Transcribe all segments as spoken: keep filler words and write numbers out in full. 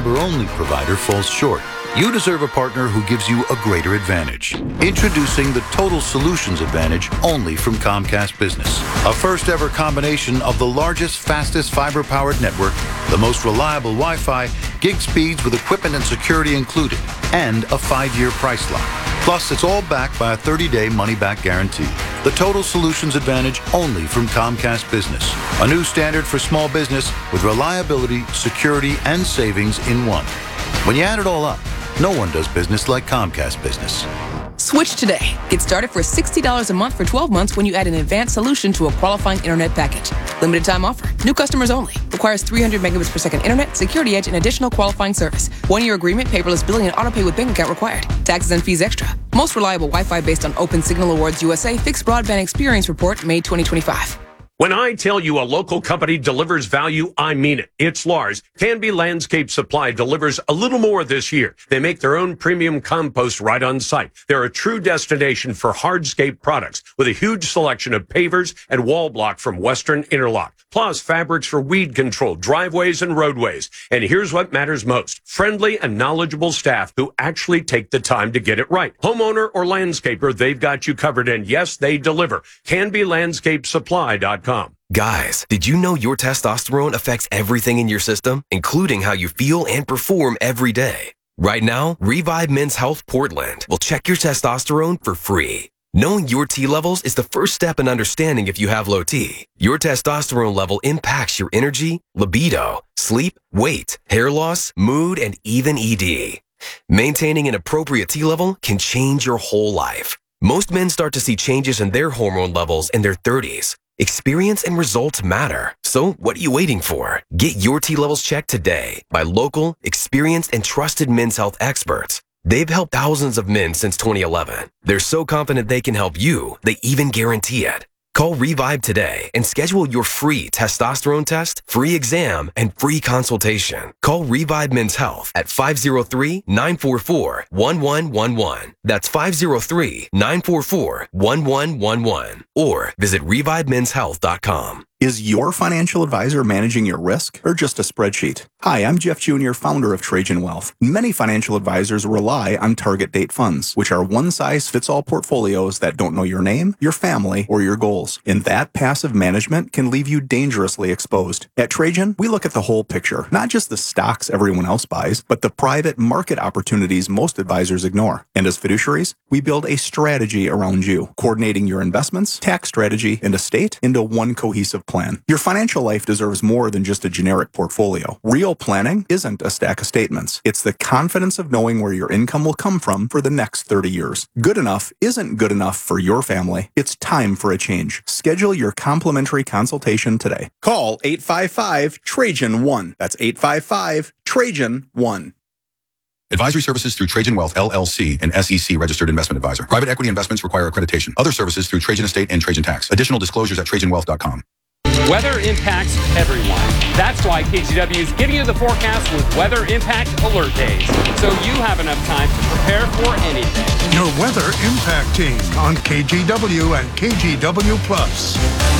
fiber-only provider falls short. You deserve a partner who gives you a greater advantage. Introducing the Total Solutions Advantage only from Comcast Business. A first-ever combination of the largest, fastest fiber-powered network, the most reliable Wi-Fi, gig speeds with equipment and security included, and a five-year price lock. Plus, it's all backed by a thirty-day money-back guarantee. The Total Solutions Advantage only from Comcast Business. A new standard for small business with reliability, security, and savings in one. When you add it all up, no one does business like Comcast Business. Switch today. Get started for sixty dollars a month for twelve months when you add an advanced solution to a qualifying internet package. Limited time offer. New customers only. Requires three hundred megabits per second internet, security edge, and additional qualifying service. One-year agreement, paperless billing, and autopay with bank account required. Taxes and fees extra. Most reliable Wi-Fi based on Open Signal Awards U S A Fixed Broadband Experience Report, May twenty twenty-five. When I tell you a local company delivers value, I mean it. It's Lars. Canby Landscape Supply delivers a little more this year. They make their own premium compost right on site. They're a true destination for hardscape products with a huge selection of pavers and wall block from Western Interlock, plus fabrics for weed control, driveways, and roadways. And here's what matters most. Friendly and knowledgeable staff who actually take the time to get it right. Homeowner or landscaper, they've got you covered. And yes, they deliver. Canby Landscape Supply dot com. Guys, did you know your testosterone affects everything in your system, including how you feel and perform every day? Right now, Revive Men's Health Portland will check your testosterone for free. Knowing your T levels is the first step in understanding if you have low T. Your testosterone level impacts your energy, libido, sleep, weight, hair loss, mood, and even E D. Maintaining an appropriate T level can change your whole life. Most men start to see changes in their hormone levels in their thirties. Experience and results matter. So what are you waiting for? Get your T levels checked today by local, experienced, and trusted men's health experts. They've helped thousands of men since twenty eleven. They're so confident they can help you, they even guarantee it. Call Revive today and schedule your free testosterone test, free exam, and free consultation. Call Revive Men's Health at five oh three, nine four four, one one one one. That's five oh three, nine four four, one one one one. Or visit revive men's health dot com. Is your financial advisor managing your risk or just a spreadsheet? Hi, I'm Jeff Junior, founder of Trajan Wealth. Many financial advisors rely on target date funds, which are one-size-fits-all portfolios that don't know your name, your family, or your goals. And that passive management can leave you dangerously exposed. At Trajan, we look at the whole picture, not just the stocks everyone else buys, but the private market opportunities most advisors ignore. And as fiduciaries, we build a strategy around you, coordinating your investments, tax strategy, and estate into one cohesive plan. Your financial life deserves more than just a generic portfolio. Real planning isn't a stack of statements. It's the confidence of knowing where your income will come from for the next thirty years. Good enough isn't good enough for your family. It's time for a change. Schedule your complimentary consultation today. Call eight five five, Trajan one. That's eight five five, Trajan one. Advisory services through Trajan Wealth, L L C, an S E C registered investment advisor. Private equity investments require accreditation. Other services through Trajan Estate and Trajan Tax. Additional disclosures at trajan wealth dot com. Weather impacts everyone. That's why K G W is giving you the forecast with Weather Impact Alert Days, so you have enough time to prepare for anything. Your Weather Impact Team on K G W and K G W Plus.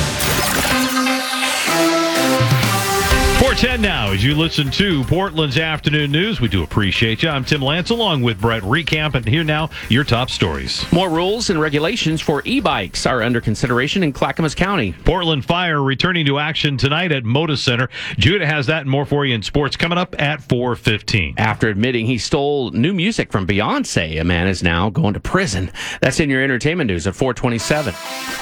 four ten now as you listen to Portland's Afternoon News. We do appreciate you. I'm Tim Lance along with Brett Recamp, and here now your top stories. More rules and regulations for e-bikes are under consideration in Clackamas County. Portland Fire returning to action tonight at Moda Center. Judah has that and more for you in sports coming up at four fifteen. After admitting he stole new music from Beyonce, a man is now going to prison. That's in your entertainment news at four twenty-seven.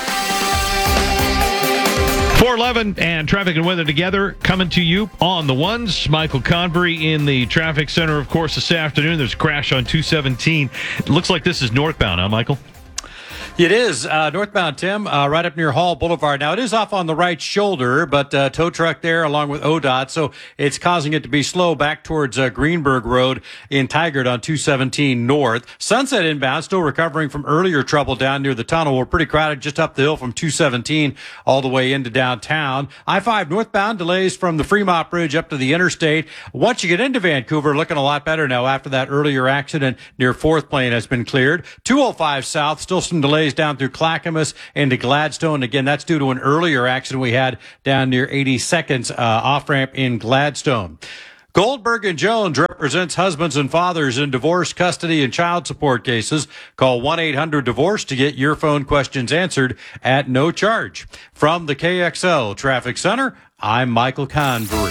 four eleven and traffic and weather together coming to you on the ones. Michael Convery in the traffic center, of course, this afternoon. There's a crash on two seventeen. It looks like this is northbound, huh, Michael? It is uh, northbound, Tim, uh, right up near Hall Boulevard. Now, it is off on the right shoulder, but uh, tow truck there along with O D O T, so it's causing it to be slow back towards uh, Greenberg Road in Tigard on two seventeen North. Sunset inbound, still recovering from earlier trouble down near the tunnel. We're pretty crowded just up the hill from two seventeen all the way into downtown. I five northbound, delays from the Fremont Bridge up to the interstate. Once you get into Vancouver, looking a lot better now after that earlier accident near Fourth Plain has been cleared. two oh five south, still some delays down through Clackamas into Gladstone. Again, that's due to an earlier accident we had down near eighty-second uh, off-ramp in Gladstone. Goldberg and Jones represents husbands and fathers in divorce, custody, and child support cases. Call one eight hundred divorce to get your phone questions answered at no charge. From the K X L Traffic Center, I'm Michael Convery.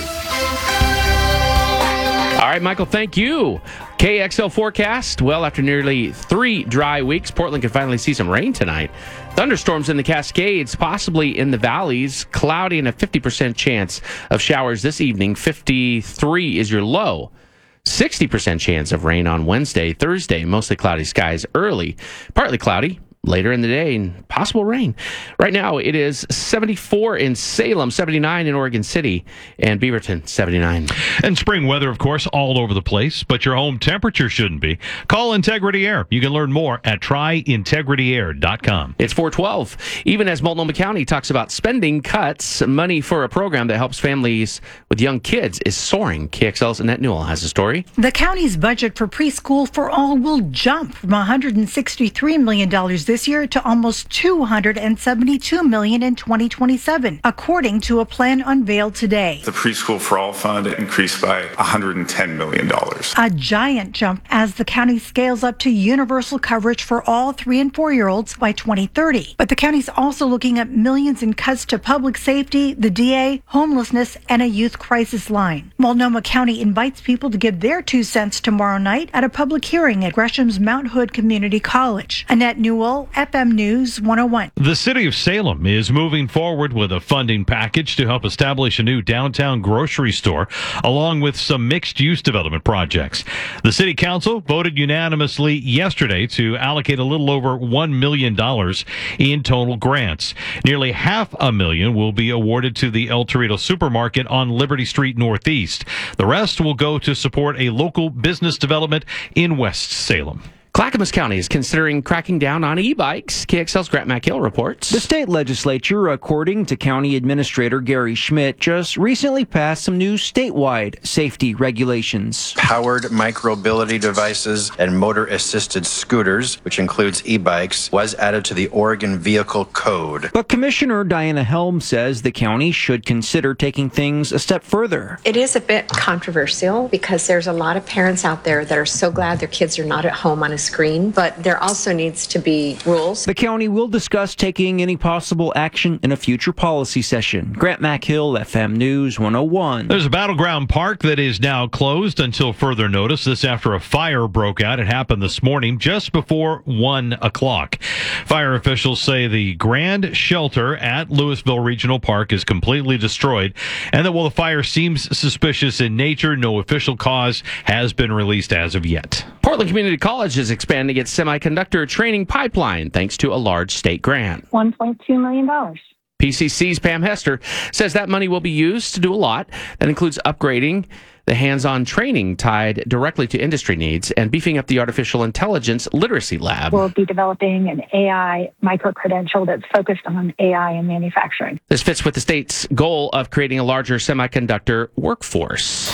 All right, Michael, thank you. K X L forecast. Well, after nearly three dry weeks, Portland could finally see some rain tonight. Thunderstorms in the Cascades, possibly in the valleys. Cloudy and a fifty percent chance of showers this evening. fifty-three is your low. sixty percent chance of rain on Wednesday. Thursday, mostly cloudy skies early. Partly cloudy later in the day and possible rain. Right now, it is seventy-four in Salem, seventy-nine in Oregon City, and Beaverton, seventy-nine. And spring weather, of course, all over the place, but your home temperature shouldn't be. Call Integrity Air. You can learn more at try integrity air dot com. It's four twelve. Even as Multnomah County talks about spending cuts, money for a program that helps families with young kids is soaring. K X L's Annette Newell has a story. The county's budget for preschool for all will jump from one hundred sixty-three million dollars this year to almost two hundred seventy-two million dollars in twenty twenty-seven, according to a plan unveiled today. The Preschool for All Fund increased by one hundred ten million dollars. A giant jump as the county scales up to universal coverage for all three and four-year-olds by twenty thirty. But the county's also looking at millions in cuts to public safety, the D A, homelessness, and a youth crisis line. Multnomah County invites people to give their two cents tomorrow night at a public hearing at Gresham's Mount Hood Community College. Annette Newell, F M News one oh one. The city of Salem is moving forward with a funding package to help establish a new downtown grocery store, along with some mixed-use development projects. The city council voted unanimously yesterday to allocate a little over one million dollars in total grants. Nearly half a million will be awarded to the El Torito Supermarket on Liberty Street Northeast. The rest will go to support a local business development in West Salem. Clackamas County is considering cracking down on e-bikes. K X L's Grant McHill reports. The state legislature, according to County Administrator Gary Schmidt, just recently passed some new statewide safety regulations. Powered micromobility devices and motor-assisted scooters, which includes e-bikes, was added to the Oregon Vehicle Code. But Commissioner Diana Helm says the county should consider taking things a step further. It is a bit controversial because there's a lot of parents out there that are so glad their kids are not at home on a screen, but there also needs to be rules. The county will discuss taking any possible action in a future policy session. Grant McHill, F M News one oh one. There's a battleground park that is now closed until further notice. This after a fire broke out. It happened this morning just before one o'clock. Fire officials say the Grand Shelter at Louisville Regional Park is completely destroyed, and that while the fire seems suspicious in nature, no official cause has been released as of yet. Portland Community College is expanding its semiconductor training pipeline thanks to a large state grant. one point two million dollars. P C C's Pam Hester says that money will be used to do a lot. That includes upgrading the hands-on training tied directly to industry needs and beefing up the artificial intelligence literacy lab. We'll be developing an A I micro-credential that's focused on A I and manufacturing. This fits with the state's goal of creating a larger semiconductor workforce.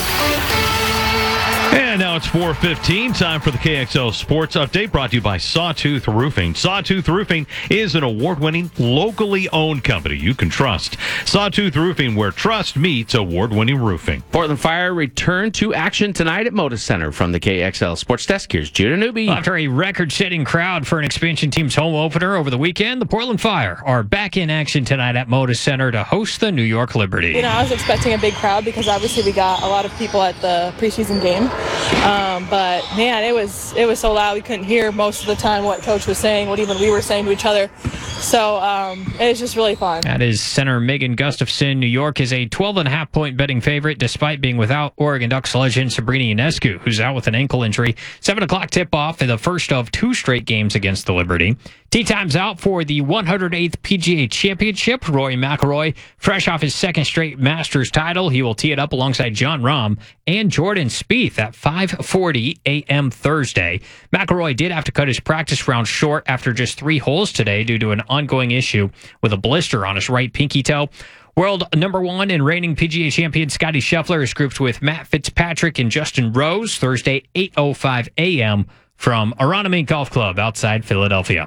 And now it's four fifteen, time for the K X L Sports Update, brought to you by Sawtooth Roofing. Sawtooth Roofing is an award-winning, locally owned company you can trust. Sawtooth Roofing, where trust meets award-winning roofing. Portland Fire returned to action tonight at Moda Center. From the K X L Sports Desk, here's Judah Newby. After a record-setting crowd for an expansion team's home opener over the weekend, the Portland Fire are back in action tonight at Moda Center to host the New York Liberty. You know, I was expecting a big crowd because obviously we got a lot of people at the preseason game. Um, but man, it was it was so loud we couldn't hear most of the time what Coach was saying, what even we were saying to each other. So um, it was just really fun. That is center Megan Gustafson. New York is a twelve and a half point betting favorite despite being without Oregon Ducks legend Sabrina Ionescu, who's out with an ankle injury. seven o'clock tip-off in the first of two straight games against the Liberty. Tee time's out for the one hundred eighth P G A Championship. Rory McIlroy, fresh off his second straight Masters title, he will tee it up alongside Jon Rahm and Jordan Spieth at five forty a.m. Thursday. McIlroy did have to cut his practice round short after just three holes today due to an ongoing issue with a blister on his right pinky toe. World number one and reigning P G A champion Scotty Scheffler is grouped with Matt Fitzpatrick and Justin Rose Thursday, eight oh five a.m. from Aronimink Golf Club outside Philadelphia.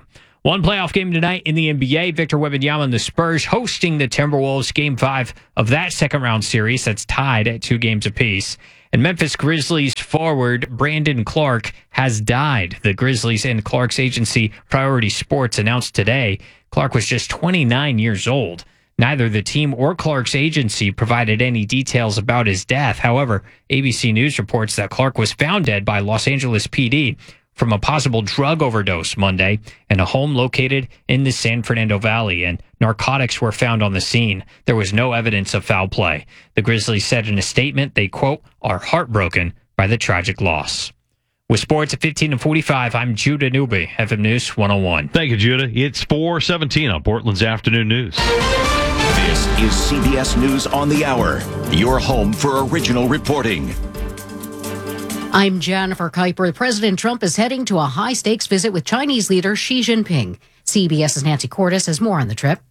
One playoff game tonight in the N B A. Victor Wembanyama and the Spurs hosting the Timberwolves. Game five of that second round series that's tied at two games apiece. And Memphis Grizzlies forward Brandon Clark has died. The Grizzlies and Clark's agency Priority Sports announced today Clark was just twenty-nine years old. Neither the team or Clark's agency provided any details about his death. However, A B C News reports that Clark was found dead by Los Angeles P D from a possible drug overdose Monday in a home located in the San Fernando Valley, and narcotics were found on the scene. There was no evidence of foul play. The Grizzlies said in a statement they, quote, are heartbroken by the tragic loss. With sports at fifteen and forty-five, I'm Judah Newby, F M News one oh one. Thank you, Judah. It's four seventeen on Portland's Afternoon News. This is C B S News on the Hour, your home for original reporting. I'm Jennifer Kuiper. President Trump is heading to a high-stakes visit with Chinese leader Xi Jinping. CBS's Nancy Cordes has more on the trip.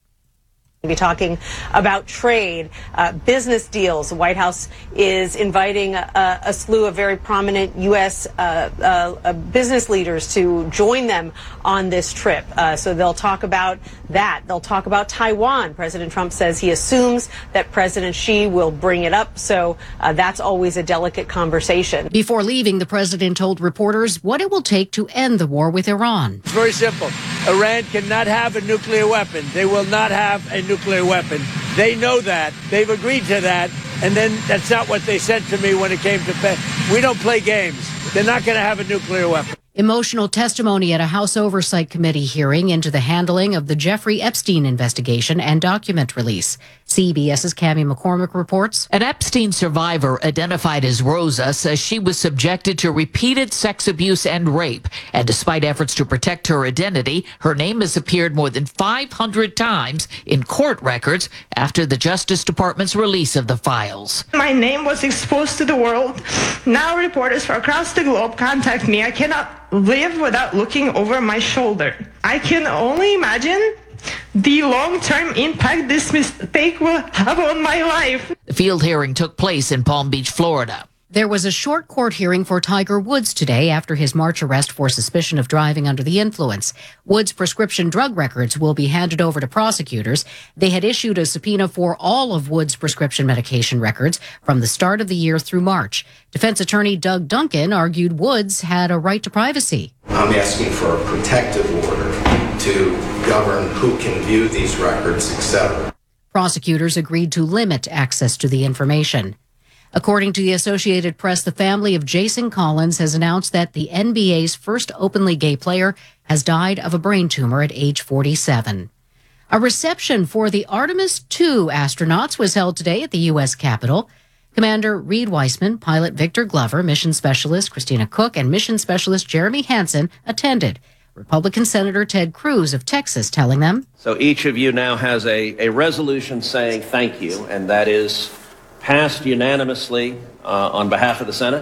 We'll be talking about trade, uh, business deals. The White House is inviting a, a slew of very prominent U S Uh, uh, business leaders to join them on this trip. Uh, so they'll talk about that. They'll talk about Taiwan. President Trump says he assumes that President Xi will bring it up. So uh, that's always a delicate conversation. Before leaving, the president told reporters what it will take to end the war with Iran. It's very simple. Iran cannot have a nuclear weapon. They will not have a nuclear weapon. They know that. They've agreed to that. And then that's not what they said to me when it came to pay. We don't play games. They're not going to have a nuclear weapon. Emotional testimony at a House Oversight Committee hearing into the handling of the Jeffrey Epstein investigation and document release. CBS's Cammie McCormick reports. An Epstein survivor identified as Rosa says she was subjected to repeated sex abuse and rape. And despite efforts to protect her identity, her name has appeared more than five hundred times in court records after the Justice Department's release of the files. My name was exposed to the world. Now reporters from across the globe contact me. I cannot live without looking over my shoulder. I can only imagine the long-term impact this mistake will have on my life. The field hearing took place in Palm Beach, Florida. There was a short court hearing for Tiger Woods today after his March arrest for suspicion of driving under the influence. Woods' prescription drug records will be handed over to prosecutors. They had issued a subpoena for all of Woods' prescription medication records from the start of the year through March. Defense attorney Doug Duncan argued Woods had a right to privacy. I'm asking for a protective order to govern who can view these records, et cetera. Prosecutors agreed to limit access to the information. According to the Associated Press, the family of Jason Collins has announced that the N B A's first openly gay player has died of a brain tumor at age forty-seven. A reception for the Artemis two astronauts was held today at the U S Capitol. Commander Reed Weissman, pilot Victor Glover, mission specialist Christina Cook, and mission specialist Jeremy Hansen attended. Republican Senator Ted Cruz of Texas telling them. So each of you now has a, a resolution saying thank you, and that is passed unanimously uh, on behalf of the Senate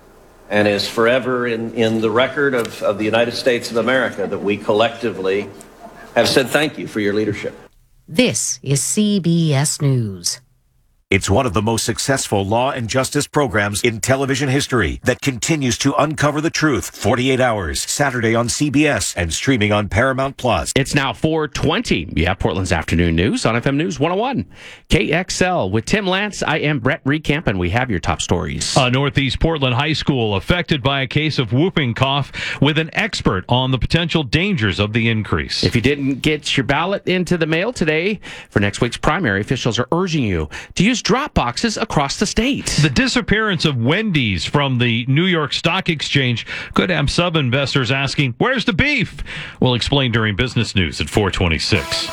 and is forever in, in the record of, of the United States of America that we collectively have said thank you for your leadership. This is C B S News. It's one of the most successful law and justice programs in television history that continues to uncover the truth forty-eight hours, Saturday on C B S and streaming on Paramount Plus. It's now four twenty. You have Portland's Afternoon News on F M News one oh one. K X L with Tim Lance. I am Brett Recamp, and we have your top stories. Uh, Northeast Portland High School affected by a case of whooping cough with an expert on the potential dangers of the increase. If you didn't get your ballot into the mail today for next week's primary, officials are urging you to use drop boxes across the state. The disappearance of Wendy's from the New York Stock Exchange could have some investors asking, where's the beef? We'll explain during business news at four twenty-six.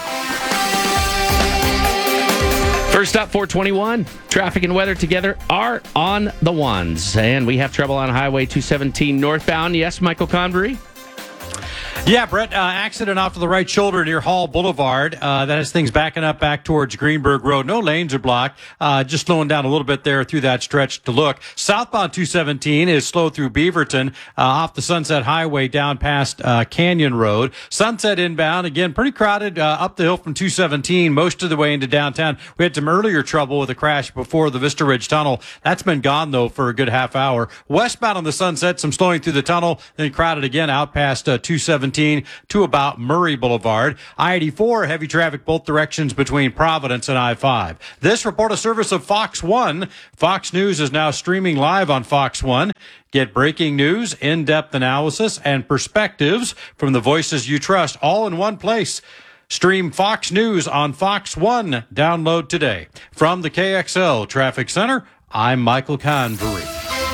First up, four twenty-one. Traffic and weather together are on the ones. And we have trouble on Highway two seventeen northbound. Yes, Michael Convery? Yeah, Brett, uh, accident off to the right shoulder near Hall Boulevard. Uh, that has things backing up back towards Greenberg Road. No lanes are blocked. Uh, just slowing down a little bit there through that stretch to look. Southbound two seventeen is slow through Beaverton, uh, off the Sunset Highway down past uh, Canyon Road. Sunset inbound, again, pretty crowded uh, up the hill from two seventeen, most of the way into downtown. We had some earlier trouble with a crash before the Vista Ridge Tunnel. That's been gone, though, for a good half hour. Westbound on the Sunset, some slowing through the tunnel, then crowded again out past uh, two seventeen. seventeen to about Murray Boulevard. I eighty-four, heavy traffic both directions between Providence and I five. This report a service of Fox one. Fox News is now streaming live on Fox one. Get breaking news, in-depth analysis, and perspectives from the voices you trust all in one place. Stream Fox News on Fox one. Download today. From the K X L Traffic Center, I'm Michael Convery.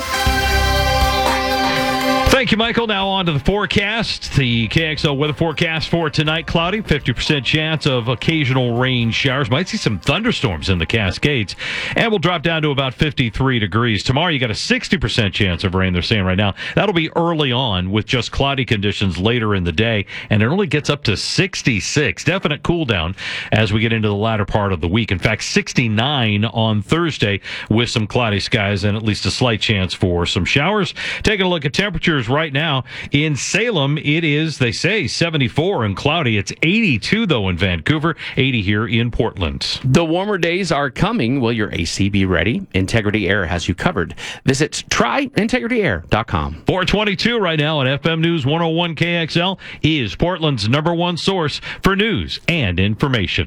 Thank you, Michael. Now on to the forecast. The K X L weather forecast for tonight: cloudy, fifty percent chance of occasional rain showers. Might see some thunderstorms in the Cascades. And we'll drop down to about fifty-three degrees. Tomorrow, you got a sixty percent chance of rain, they're saying right now. That'll be early on with just cloudy conditions later in the day. And it only gets up to sixty-six. Definite cool down as we get into the latter part of the week. In fact, sixty-nine on Thursday with some cloudy skies and at least a slight chance for some showers. Taking a look at temperatures right now in Salem, it is, they say, seventy-four and cloudy. It's eighty-two, though, in Vancouver, eighty here in Portland. The warmer days are coming. Will your A C be ready? Integrity Air has you covered. Visit try integrity air dot com. four twenty-two right now on F M News one oh one K X L is Portland's number one source for news and information.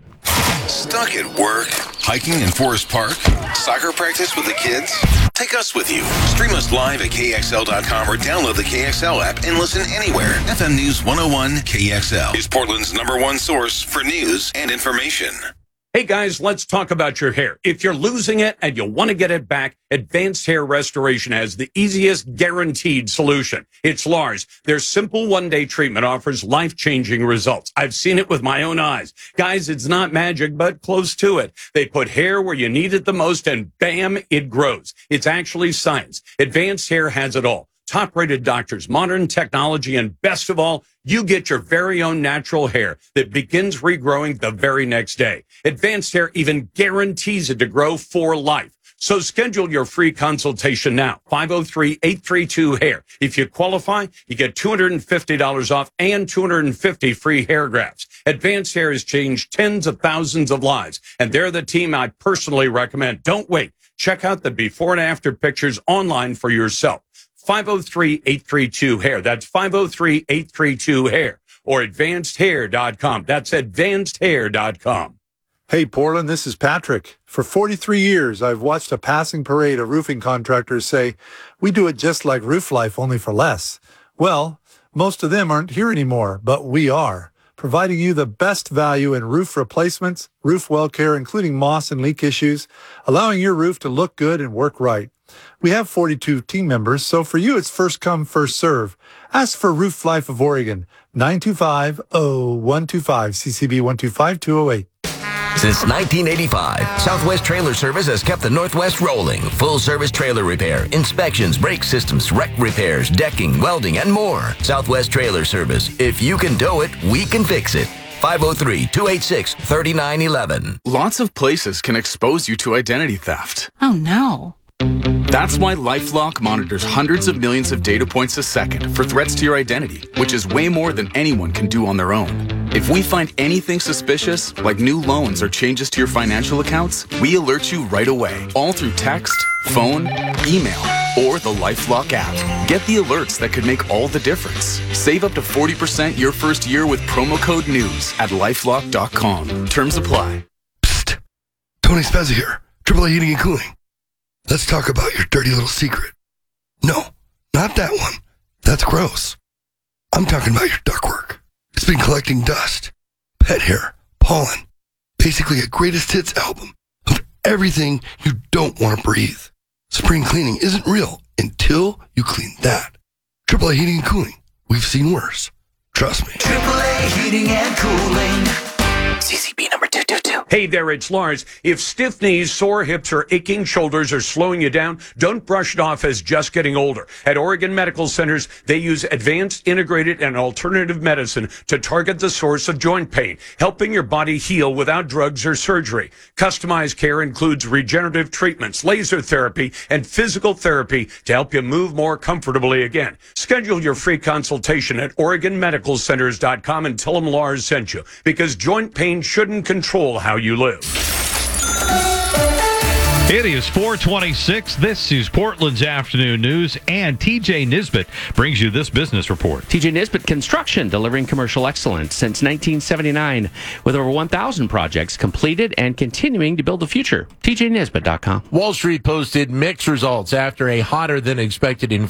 Stuck at work, hiking in Forest Park, soccer practice with the kids? Take us with you. Stream us live at K X L dot com or download the K X L app and listen anywhere. F M News one oh one K X L is Portland's number one source for news and information. Hey guys, let's talk about your hair. If you're losing it and you want to get it back, Advanced Hair Restoration has the easiest guaranteed solution. It's Lars. Their simple one-day treatment offers life-changing results. I've seen it with my own eyes. Guys, it's not magic, but close to it. They put hair where you need it the most and bam, it grows. It's actually science. Advanced Hair has it all. Top-rated doctors, modern technology, and best of all, you get your very own natural hair that begins regrowing the very next day. Advanced Hair even guarantees it to grow for life. So schedule your free consultation now, five oh three, eight three two, hair. If you qualify, you get two hundred fifty dollars off and two hundred fifty free hair grafts. Advanced Hair has changed tens of thousands of lives, and they're the team I personally recommend. Don't wait. Check out the before and after pictures online for yourself. five oh three, eight three two, hair. That's five oh three, eight three two, hair. Or advanced hair dot com. That's advanced hair dot com. Hey, Portland, this is Patrick. For forty-three years, I've watched a passing parade of roofing contractors say, we do it just like Roof Life, only for less. Well, most of them aren't here anymore, but we are, providing you the best value in roof replacements, roof well care, including moss and leak issues, allowing your roof to look good and work right. We have forty-two team members, so for you, it's first come, first serve. Ask for Roof Life of Oregon, nine two five, oh one two five, C C B one two five, two oh eight. Since nineteen eighty-five, Southwest Trailer Service has kept the Northwest rolling. Full-service trailer repair, inspections, brake systems, wreck repairs, decking, welding, and more. Southwest Trailer Service. If you can tow it, we can fix it. five oh three, two eight six, three nine one one. Lots of places can expose you to identity theft. Oh, no. That's why LifeLock monitors hundreds of millions of data points a second for threats to your identity, which is way more than anyone can do on their own. If we find anything suspicious, like new loans or changes to your financial accounts, we alert you right away, all through text, phone, email, or the LifeLock app. Get the alerts that could make all the difference. Save up to forty percent your first year with promo code NEWS at lifelock dot com. Terms apply. Psst. Tony Spezza here, triple A Heating and Cooling. Let's talk about your dirty little secret. No, not that one. That's gross. I'm talking about your ductwork. It's been collecting dust, pet hair, pollen, basically a greatest hits album of everything you don't want to breathe. Spring cleaning isn't real until you clean that. triple A Heating and Cooling. We've seen worse. Trust me. triple A Heating and Cooling. C C B number two two two. Hey there, it's Lars. If stiff knees, sore hips, or aching shoulders are slowing you down, don't brush it off as just getting older. At Oregon Medical Centers, they use advanced, integrated, and alternative medicine to target the source of joint pain, helping your body heal without drugs or surgery. Customized care includes regenerative treatments, laser therapy, and physical therapy to help you move more comfortably again. Schedule your free consultation at oregon medical centers dot com and tell them Lars sent you, because joint pain shouldn't control how you live. It is four twenty-six. This is Portland's Afternoon News, and T J Nisbet brings you this business report. T J Nisbet Construction, delivering commercial excellence since nineteen seventy-nine, with over one thousand projects completed and continuing to build the future. T J Nisbet dot com. Wall Street posted mixed results after a hotter than expected